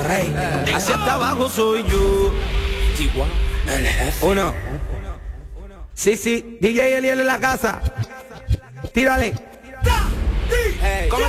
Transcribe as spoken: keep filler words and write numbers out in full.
rey. Hacia hasta abajo soy yo. El jefe. Uno. Sí, sí, D J Eliel en la casa. Tírale. Hey. ¿Cómo